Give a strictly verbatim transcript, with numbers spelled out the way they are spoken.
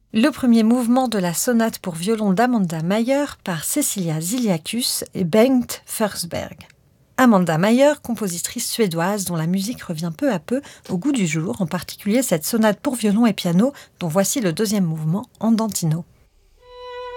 Le premier mouvement de la sonate pour violon d'Amanda Mayer par Cecilia Ziliakus et Bengt Forsberg. Amanda Mayer, compositrice suédoise dont la musique revient peu à peu au goût du jour, en particulier cette sonate pour violon et piano dont voici le deuxième mouvement, Andantino.